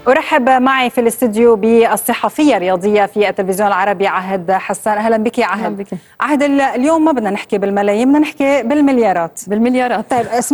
أرحب معي في الاستديو بالصحفية الرياضية في التلفزيون العربي عهد حسان. أهلا بك يا عهد. أهلا بك. عهد، اليوم ما بدنا نحكي بالملايين، بدنا نحكي بالمليارات. بالمليارات. طيب